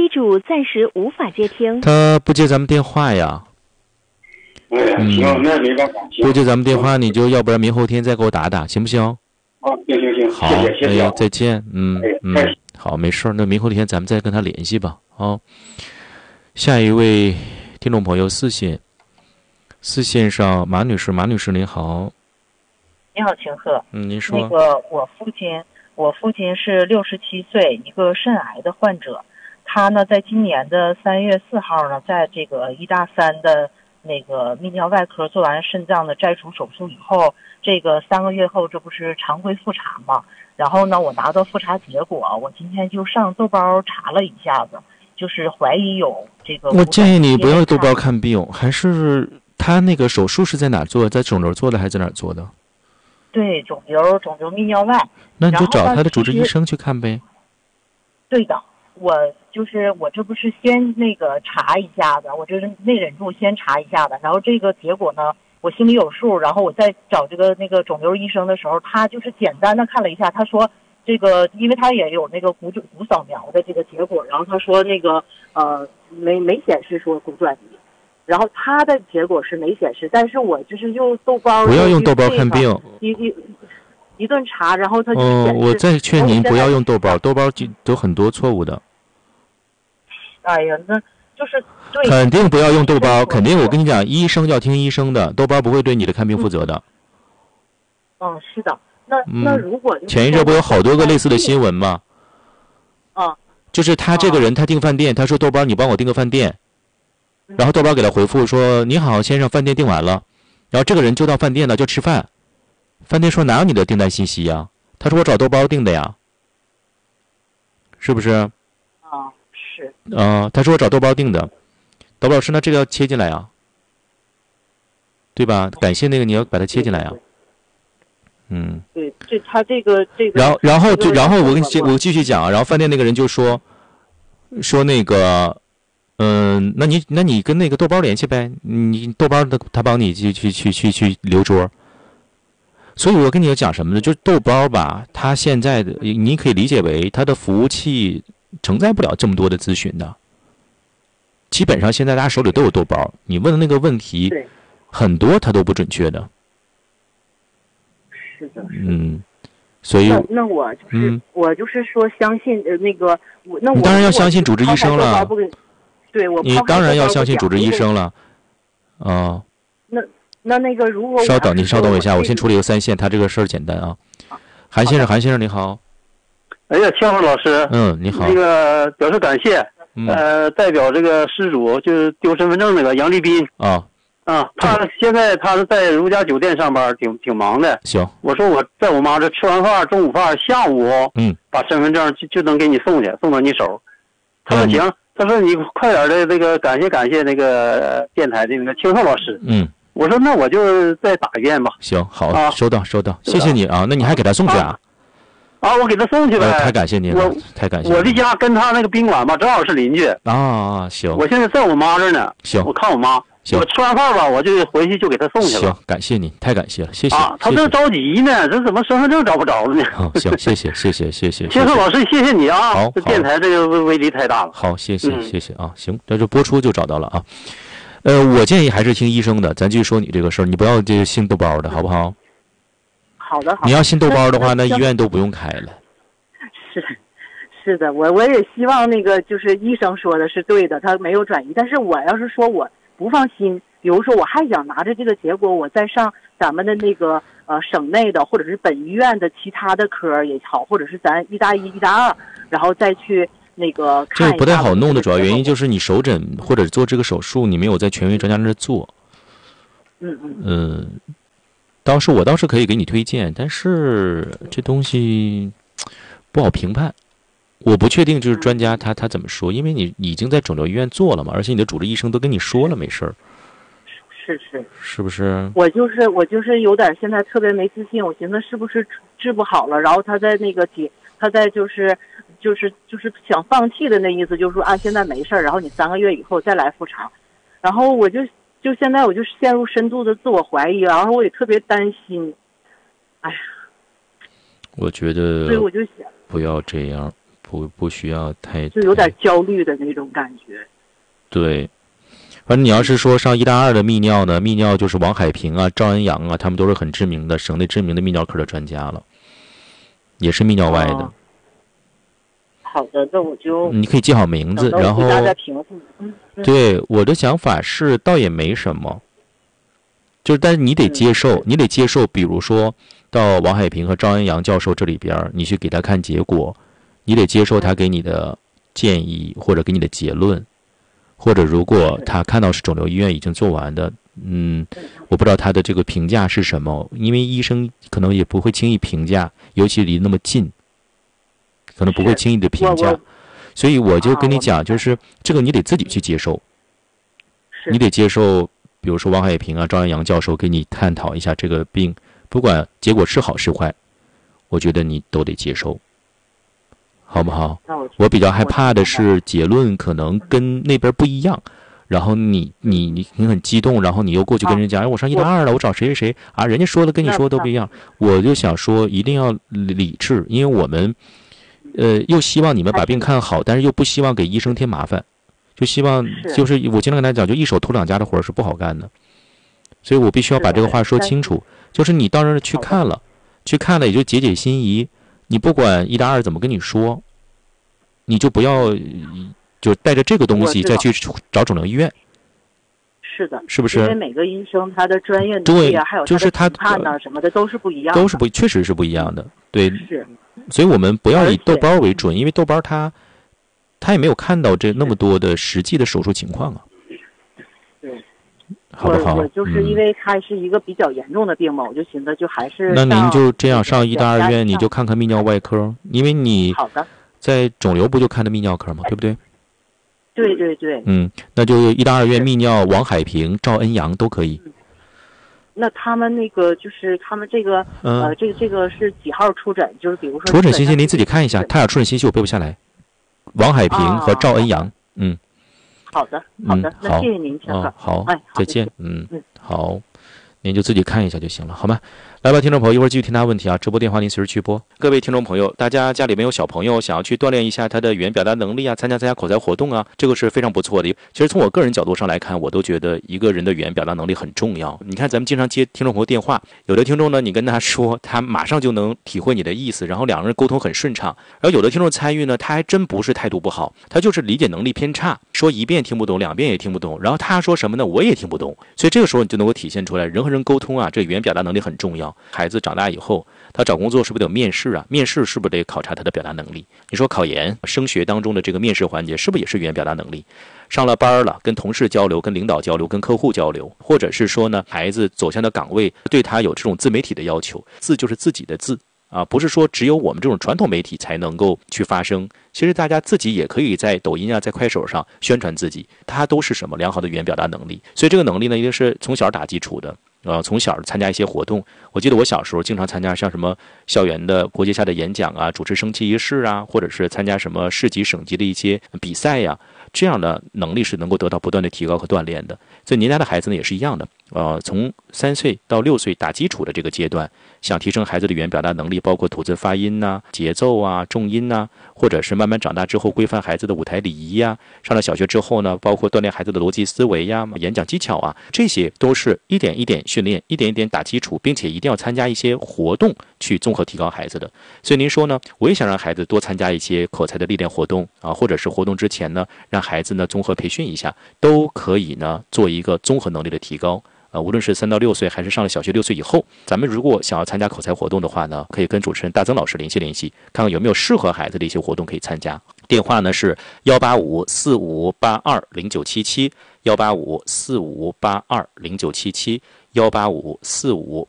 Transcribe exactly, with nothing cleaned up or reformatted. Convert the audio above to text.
主暂时无法接听。 他不接咱们电话呀。 嗯，行，那没办法。 不接咱们电话，你就要不然明后天再给我打打，行不行？ 好，行行行， 好， 谢谢谢谢。 哎呀，再见。嗯嗯哎， 好，没事儿，那明后天咱们再跟他联系吧。好，下一位听众朋友四线，四线上马女士，马女士您好。 你好，秦鹤。 嗯，您说。 那个我父亲，我父亲是六十七岁，一个肾癌的患者。他呢，在今年的三月四号呢，在这个一大三的那个泌尿外科做完肾脏的摘除手术以后，这个三个月后，这不是常规复查嘛？然后呢，我拿到复查结果，我今天就上豆包查了一下子，就是怀疑有这个。 我建议你不要豆包看病，还是他那个手术是在哪做？在肿瘤做的还是在哪儿做的？ 对，肿瘤，肿瘤泌尿外。 那你就找他的主治医生去看呗。 对的，我就是我这不是先那个查一下子，我这是没忍住先查一下子，然后这个结果呢，我心里有数，然后我在找这个那个肿瘤医生的时候，他就是简单的看了一下，他说这个，因为他也有那个骨骨扫描的这个结果，然后他说那个呃没没显示说骨转移。然后他的结果是没显示，但是我就是用豆包， 不要用豆包看病， 一一一顿查，然后他就嗯、呃，我再劝您不要用豆包，豆包就有很多错误的。 哎呀，那就是对， 肯定不要用豆包，肯定我跟你讲，医生要听医生的，豆包不会对你的看病负责的。 嗯，嗯是的，那、嗯、那如果前一阵不有好多个类似的新闻吗？ 啊， 就是他这个人，他订饭店，他说豆包你帮我订个饭店。然后豆包给他回复说：“你好，先生，饭店订完了。”然后这个人就到饭店了，就吃饭。饭店说：“哪有你的订单信息呀？”他说：“我找豆包订的呀。”是不是？ 啊，是。 啊、呃，他说我找豆包订的。豆包老师，那这个要切进来呀，对吧？感谢那个你要把它切进来呀。嗯。 对，这他这个这个。 然后，然后就然后我跟你我继续讲，然后饭店那个人就说说那个。嗯，那你那你跟那个豆包联系呗，你豆包的他帮你去去去去去留桌。所以我跟你要讲什么呢？就是豆包吧，它现在的你可以理解为它的服务器承载不了这么多的咨询的。基本上现在大家手里都有豆包，你问的那个问题，很多它都不准确的。 是的。 嗯，所以那那我就是、嗯、我就是说相信呃那个我那我你当然要相信主治医生了。 对，我你当然要相信主治医生了，啊、呃。 那那那个，如果稍等，你稍等我一下，我先处理个三线，他这个事儿简单啊。韩先生，韩先生你好。 哎呀，千华老师， 嗯，你好。 这个表示感谢， 嗯、 呃，代表这个失主就是丢身份证那个杨立斌啊啊，他现在他是在如家酒店上班，挺挺忙的。 行， 我说我在我妈这吃完饭，中午饭，下午嗯， 把身份证就就能给你送去，送到你手。他说行。嗯他说：“你快点的，那个感谢感谢那个电台的那个青鹤老师。” 嗯， 我说：“那我就再打一遍吧。” 行，好， 啊、 收到收到，谢谢你啊。那你还给他送去啊？ 啊，我给他送去呗。 呃、太感谢您了，太感谢。 我的家跟他那个宾馆吧，正好是邻居。 啊啊，行。 我现在在我妈这呢。 行， 我看我妈。 行， 我吃完饭吧，我就回去就给他送去了。 行，感谢你，太感谢了，谢谢。 啊，他这着急呢，这怎么身份证找不着了呢？ 好，行，谢谢，谢谢，谢谢。 青鹤老师，谢谢你啊！ 好， 这电台这个威力太大了。 好，谢谢，嗯、谢谢啊！行，那就播出就找到了啊。呃，我建议还是听医生的，咱继续说你这个事儿，你不要这信豆包的，好不好？ 好的，好的。 你要信豆包的话，那医院都不用开了。 是。是的，我我也希望那个就是医生说的是对的，他没有转移。但是我要是说我不放心，比如说我还想拿着这个结果，我再上咱们的那个呃省内的或者是本医院的其他的科也好，或者是咱一大一、一大二，然后再去那个看一下。 这个不太好弄的主要原因就是你手诊或者做这个手术，你没有在权威专家那儿做。 嗯嗯。 嗯，倒是我倒是可以给你推荐，但是这东西不好评判。我不确定就是专家他他怎么说，因为你已经在肿瘤医院做了嘛，而且你的主治医生都跟你说了没事儿。 是是。 是不是？ 我就是我就是有点现在特别没自信，我寻思是不是治不好了，然后他在那个解，他在就是就是就是想放弃的那意思，就是说啊现在没事儿，然后你三个月以后再来复查，然后我就就现在我就陷入深度的自我怀疑，然后我也特别担心。哎呀。 我觉得。 所以我就想。 不要这样。 不不需要太就有点焦虑的那种感觉。 对，反正你要是说上一大二的泌尿呢，泌尿就是王海平啊、赵恩阳啊，他们都是很知名的省内知名的泌尿科的专家了，也是泌尿外的。哦， 好的，那我就你可以记好名字，然后嗯， 对，我的想法是倒也没什么，就是但是你得接受，嗯、你得接受，比如说到王海平和赵恩阳教授这里边，你去给他看结果，你得接受他给你的建议或者给你的结论。或者如果他看到是肿瘤医院已经做完的，嗯，我不知道他的这个评价是什么，因为医生可能也不会轻易评价，尤其离那么近，可能不会轻易的评价，所以我就跟你讲，就是这个你得自己去接受，你得接受，比如说王海平啊、赵安阳教授给你探讨一下这个病，不管结果是好是坏，我觉得你都得接受。好不好？我比较害怕的是结论可能跟那边不一样，然后你你你你很激动，然后你又过去跟人讲，哎，我上一大二了，我找谁谁谁啊，人家说的跟你说的都不一样。我就想说，一定要理智，因为我们呃又希望你们把病看好，但是又不希望给医生添麻烦，就希望就是我经常跟大家讲，就一手托两家的活是不好干的，所以我必须要把这个话说清楚。就是你当然去看了，去看了也就解解心疑。你不管一大二怎么跟你说，你就不要就带着这个东西再去找肿瘤医院。 是的， 是不是？ 因为每个医生他的专业能力啊，还有他的评判呐什么的都是不一样的， 都是不确实是不一样的。对， 是。 所以我们不要以豆包为准，因为豆包他他也没有看到这那么多的实际的手术情况啊。 对。 好不好？ 我就是因为它是一个比较严重的病嘛，嗯、我就寻思就还是那您就这样上医大二院，你就看看泌尿外科，因为你好的在肿瘤不就看的泌尿科吗？对不对？ 对对对。 嗯，那就医大二院泌尿王海平、赵恩阳都可以。 嗯、那他们那个就是他们这个、嗯、呃，这个这个是几号出诊？就是比如说出诊信息您自己看一下，他俩出诊信息我背不下来。王海平和赵恩阳，嗯。 好的，好的，嗯、那谢谢您，先生、 哦。好， 哎， 再见。嗯嗯，好，您就自己看一下就行了，好吗？来吧，听众朋友，一会儿继续听他问题啊。直播电话您随时去拨。各位听众朋友，大家家里面有小朋友，想要去锻炼一下他的语言表达能力啊，参加参加口才活动啊，这个是非常不错的。其实从我个人角度上来看，我都觉得一个人的语言表达能力很重要。你看，咱们经常接听众朋友电话，有的听众呢，你跟他说，他马上就能体会你的意思，然后两个人沟通很顺畅。然后有的听众参与呢，他还真不是态度不好，他就是理解能力偏差，说一遍听不懂，两遍也听不懂，然后他说什么呢，我也听不懂。所以这个时候你就能够体现出来，人和人沟通啊，这语言表达能力很重要。孩子长大以后，他找工作是不是得有面试啊？面试是不是得考察他的表达能力？你说考研、升学当中的这个面试环节，是不是也是语言表达能力？上了班了，跟同事交流、跟领导交流、跟客户交流，或者是说呢，孩子走向的岗位对他有这种自媒体的要求，字就是自己的字啊，不是说只有我们这种传统媒体才能够去发声。其实大家自己也可以在抖音啊、在快手上宣传自己，它都是什么良好的语言表达能力。所以这个能力呢，一定是从小打基础的。呃，从小参加一些活动，我记得我小时候经常参加像什么校园的国际下的演讲啊，主持升旗仪式啊，或者是参加什么市级、省级的一些比赛呀、啊，这样的能力是能够得到不断的提高和锻炼的。所以您家的孩子呢也是一样的，呃，从三岁到六岁打基础的这个阶段，想提升孩子的语言表达能力，包括吐字发音呐、啊、节奏啊、重音呐、啊，或者是慢慢长大之后规范孩子的舞台礼仪呀、啊，上了小学之后呢，包括锻炼孩子的逻辑思维呀、演讲技巧啊，这些都是一点一点训练，一点一点打基础，并且一定要参加一些活动去综合提高孩子的。所以您说呢，我也想让孩子多参加一些口才的历练活动啊，或者是活动之前呢，让孩子呢综合培训一下，都可以呢做一个综合能力的提高。呃，无论是三到六岁，还是上了小学六岁以后，咱们如果想要参加口才活动的话呢，可以跟主持人大曾老师联系联系，看看有没有适合孩子的一些活动可以参加。电话呢是幺八五四五八二零九七七，幺八五四五八二零九七七，幺八五四五